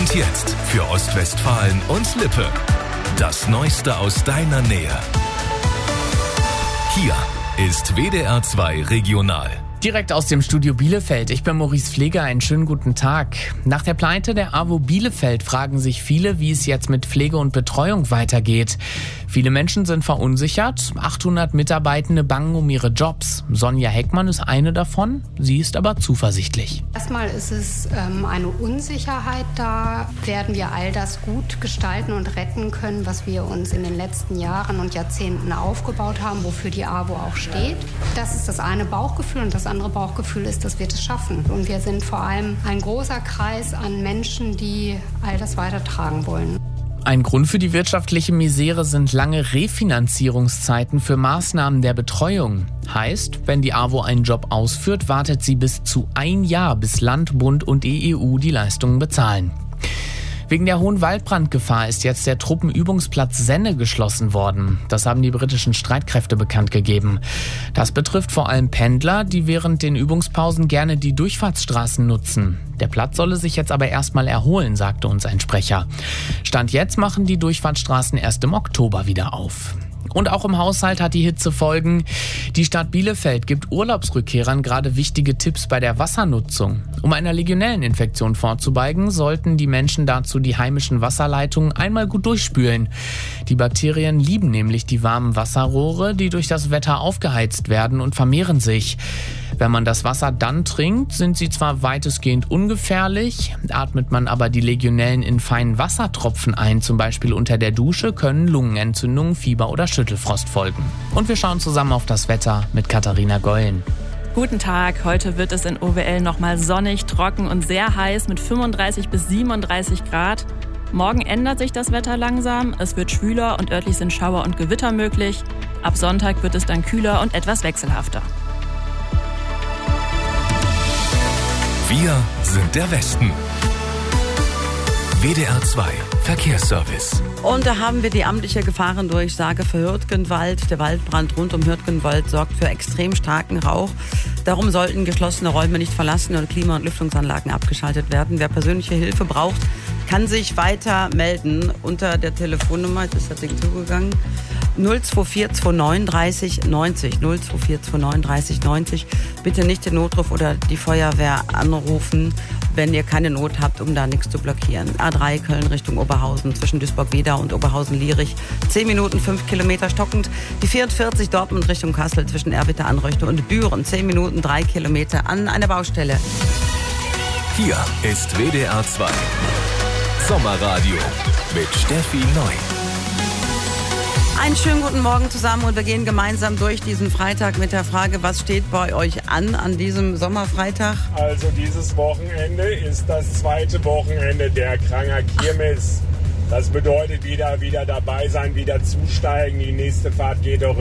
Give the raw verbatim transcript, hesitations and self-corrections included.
Und jetzt für Ostwestfalen und Lippe. Das Neueste aus deiner Nähe. Hier ist W D R zwei Regional. Direkt aus dem Studio Bielefeld. Ich bin Maurice Pfleger. Einen schönen guten Tag. Nach der Pleite der AWO Bielefeld fragen sich viele, wie es jetzt mit Pflege und Betreuung weitergeht. Viele Menschen sind verunsichert. achthundert Mitarbeitende bangen um ihre Jobs. Sonja Heckmann ist eine davon. Sie ist aber zuversichtlich. Erstmal ist es ähm, eine Unsicherheit da. Werden wir all das gut gestalten und retten können, was wir uns in den letzten Jahren und Jahrzehnten aufgebaut haben, wofür die AWO auch steht? Das ist das eine Bauchgefühl und das andere Bauchgefühl ist, dass wir das schaffen. Und wir sind vor allem ein großer Kreis an Menschen, die all das weitertragen wollen. Ein Grund für die wirtschaftliche Misere sind lange Refinanzierungszeiten für Maßnahmen der Betreuung. Heißt, wenn die AWO einen Job ausführt, wartet sie bis zu ein Jahr, bis Land, Bund und E U die Leistungen bezahlen. Wegen der hohen Waldbrandgefahr ist jetzt der Truppenübungsplatz Senne geschlossen worden. Das haben die britischen Streitkräfte bekannt gegeben. Das betrifft vor allem Pendler, die während den Übungspausen gerne die Durchfahrtsstraßen nutzen. Der Platz solle sich jetzt aber erstmal erholen, sagte uns ein Sprecher. Stand jetzt machen die Durchfahrtsstraßen erst im Oktober wieder auf. Und auch im Haushalt hat die Hitze Folgen. Die Stadt Bielefeld gibt Urlaubsrückkehrern gerade wichtige Tipps bei der Wassernutzung. Um einer Legionelleninfektion vorzubeugen, sollten die Menschen dazu die heimischen Wasserleitungen einmal gut durchspülen. Die Bakterien lieben nämlich die warmen Wasserrohre, die durch das Wetter aufgeheizt werden und vermehren sich. Wenn man das Wasser dann trinkt, sind sie zwar weitestgehend ungefährlich, atmet man aber die Legionellen in feinen Wassertropfen ein, zum Beispiel unter der Dusche, können Lungenentzündungen, Fieber oder Schüttelfrost folgen. Und wir schauen zusammen auf das Wetter mit Katharina Gollen. Guten Tag, heute wird es in O W L nochmal sonnig, trocken und sehr heiß mit fünfunddreißig bis siebenunddreißig Grad. Morgen ändert sich das Wetter langsam, es wird schwüler und örtlich sind Schauer und Gewitter möglich. Ab Sonntag wird es dann kühler und etwas wechselhafter. Wir sind der Westen. W D R zwei Verkehrsservice. Und da haben wir die amtliche Gefahrendurchsage für Hürtgenwald. Der Waldbrand rund um Hürtgenwald sorgt für extrem starken Rauch. Darum sollten geschlossene Räume nicht verlassen und Klima- und Lüftungsanlagen abgeschaltet werden. Wer persönliche Hilfe braucht, kann sich weiter melden unter der Telefonnummer, jetzt ist das Ding zugegangen, null zwei vier zwei neun dreißig neunzig, null zwei vier zwei neun dreißig neunzig. Bitte nicht den Notruf oder die Feuerwehr anrufen, wenn ihr keine Not habt, um da nichts zu blockieren. A drei Köln Richtung Oberhausen zwischen Duisburg-Wedau und Oberhausen-Lierich. zehn Minuten, fünf Kilometer stockend. Die vierundvierzig Dortmund Richtung Kassel zwischen Erwitter-Anröchte und Büren. zehn Minuten, drei Kilometer an einer Baustelle. Hier ist W D R zwei Sommerradio mit Steffi Neu. Einen schönen guten Morgen zusammen und wir gehen gemeinsam durch diesen Freitag mit der Frage, was steht bei euch an an diesem Sommerfreitag? Also dieses Wochenende ist das zweite Wochenende der Kranger Kirmes. Das bedeutet wieder, wieder dabei sein, wieder zusteigen. Die nächste Fahrt geht auch